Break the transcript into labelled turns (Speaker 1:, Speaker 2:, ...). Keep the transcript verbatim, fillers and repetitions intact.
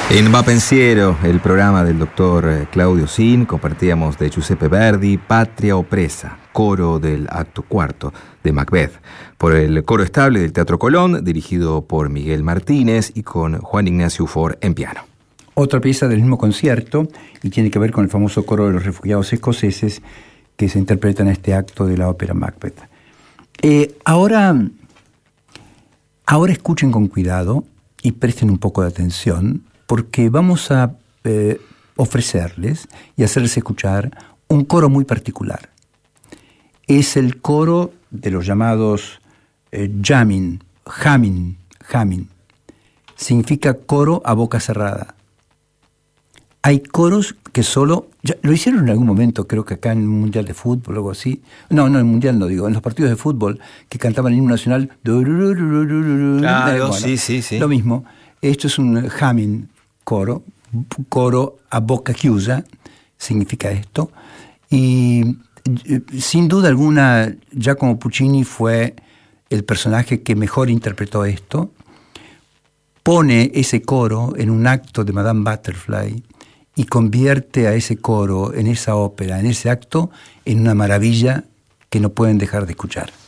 Speaker 1: En Va Pensiero, el programa del doctor Claudio Sin, compartíamos de Giuseppe Verdi, Patria Opresa, coro del acto cuarto de Macbeth, por el coro estable del Teatro Colón, dirigido por Miguel Martínez y con Juan Ignacio Ufort en piano.
Speaker 2: Otra pieza del mismo concierto, y tiene que ver con el famoso coro de los refugiados escoceses que se interpreta en este acto de la ópera Macbeth. Eh, ahora, ahora escuchen con cuidado y presten un poco de atención, porque vamos a eh, ofrecerles y hacerles escuchar un coro muy particular. Es el coro de los llamados eh, jamming, jamming, jamming. Significa coro a boca cerrada. Hay coros que solo... Ya, lo hicieron en algún momento, creo que acá en el Mundial de Fútbol o algo así. No, no, en el Mundial no digo, en los partidos de fútbol que cantaban el himno nacional.
Speaker 1: Claro,
Speaker 2: bueno,
Speaker 1: sí, sí, sí.
Speaker 2: Lo mismo. Esto es un jamming coro, coro a boca chiusa, significa esto. Y sin duda alguna, Giacomo Puccini fue el personaje que mejor interpretó esto. Pone ese coro en un acto de Madame Butterfly y convierte a ese coro, en esa ópera, en ese acto, en una maravilla que no pueden dejar de escuchar.